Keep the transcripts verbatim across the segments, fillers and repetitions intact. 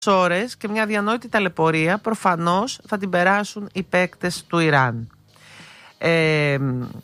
ώρες και μια διανόητη ταλαιπωρία προφανώς θα την περάσουν οι παίκτες του Ιράν. Ε,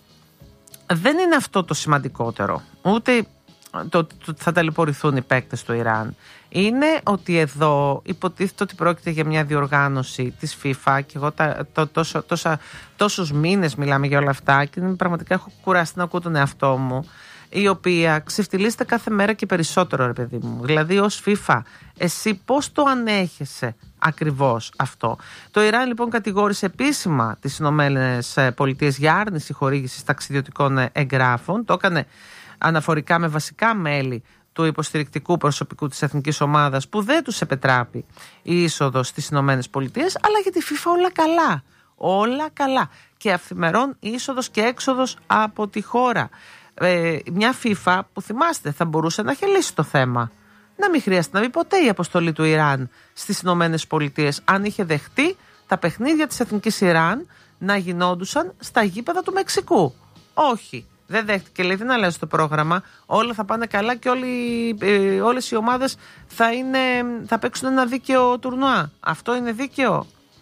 δεν είναι αυτό το σημαντικότερο, ούτε το ότι θα ταλαιπωρηθούν οι παίκτες του Ιράν. Είναι ότι εδώ υποτίθεται ότι πρόκειται για μια διοργάνωση της FIFA και εγώ τα, το, τόσο, τόσα, τόσους μήνες μιλάμε για όλα αυτά και πραγματικά έχω κουραστεί να ακούω τον εαυτό μου, η οποία ξεφτιλίζεται κάθε μέρα και περισσότερο, ρε παιδί μου. Δηλαδή ως FIFA εσύ πώς το ανέχεσαι ακριβώς αυτό? Το Ιράν λοιπόν κατηγόρησε επίσημα τις Ηνωμένες Πολιτείες για άρνηση χορήγησης ταξιδιωτικών εγγράφων. Το έκανε αναφορικά με βασικά μέλη του υποστηρικτικού προσωπικού της εθνικής ομάδας που δεν τους επετράπει η είσοδος στις Ηνωμένες Πολιτείες, αλλά για τη FIFA όλα καλά. Όλα καλά. Και αυθημερών είσοδος και έξοδος από τη χώρα. Ε, μια FIFA που θυμάστε θα μπορούσε να έχει λύσει το θέμα. Να μην χρειάζεται να μπει ποτέ η αποστολή του Ιράν στις Ηνωμένες Πολιτείες, αν είχε δεχτεί τα παιχνίδια της εθνικής Ιράν να γινόντουσαν στα γήπεδα του Μεξικού. Όχι. Δεν δέχτηκε, λέει, δεν αλλάζει το πρόγραμμα. Όλα θα πάνε καλά και όλοι, ε, όλες οι ομάδες θα, είναι, θα παίξουν ένα δίκαιο τουρνουά. Αυτό είναι δίκαιο?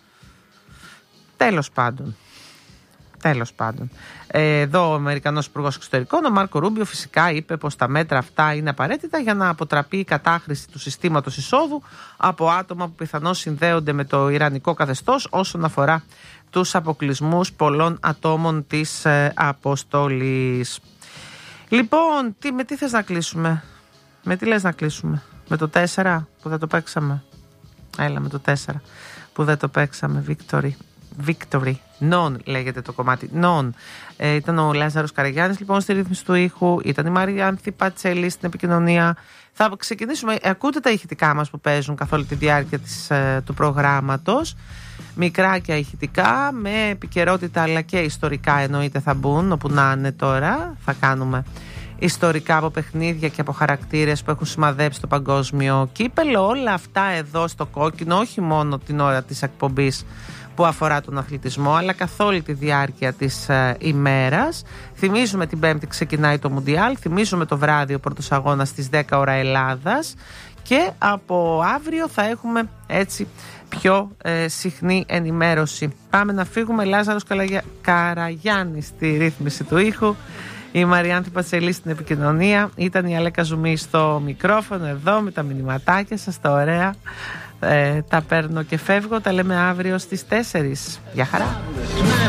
Τέλος πάντων. Τέλος πάντων. Ε, εδώ ο Αμερικανός Υπουργός Εξωτερικών, ο Μάρκο Ρούμπιο, φυσικά είπε πως τα μέτρα αυτά είναι απαραίτητα για να αποτραπεί η κατάχρηση του συστήματος εισόδου από άτομα που πιθανώς συνδέονται με το ιρανικό καθεστώς όσον αφορά τους αποκλεισμούς πολλών ατόμων της ε, αποστολής. Λοιπόν, τι, με τι θες να κλείσουμε? Με τι λες να κλείσουμε? Με το τέσσερα που δεν το παίξαμε? Έλα με το τέσσερα που δεν το παίξαμε. Victory. Victory. Non λέγεται το κομμάτι. Non. Ε, ήταν ο Λάζαρος Καραγιάννης λοιπόν στη ρύθμιση του ήχου. Ήταν η Μαριάνθη Πατσέλη στην επικοινωνία. Θα ξεκινήσουμε. Ακούτε τα ηχητικά μας που παίζουν καθ' όλη τη διάρκεια της, ε, του προγράμματος. Μικράκια ηχητικά με επικαιρότητα αλλά και ιστορικά εννοείται θα μπουν όπου να είναι τώρα. Θα κάνουμε ιστορικά από παιχνίδια και από χαρακτήρες που έχουν σημαδέψει το παγκόσμιο κύπελο. Όλα αυτά εδώ στο κόκκινο, όχι μόνο την ώρα της εκπομπής που αφορά τον αθλητισμό, αλλά καθ' όλη τη διάρκεια της ε, ημέρας. Θυμίζουμε την Πέμπτη ξεκινάει το Μουντιάλ, θυμίζουμε το βράδυ ο πρώτος αγώνας στις δέκα ώρα Ελλάδας και από αύριο θα έχουμε έτσι πιο ε, συχνή ενημέρωση. Πάμε να φύγουμε. Λάζαρος Καλαγια... Καραγιάννης στη ρύθμιση του ήχου, η Μαριάνθη Πατσελή στην επικοινωνία, ήταν η Αλέκα Ζουμή στο μικρόφωνο εδώ με τα μηνυματάκια σας τα ωραία. Ε, τα παίρνω και φεύγω. Τα λέμε αύριο στις τέσσερις. Γεια χαρά.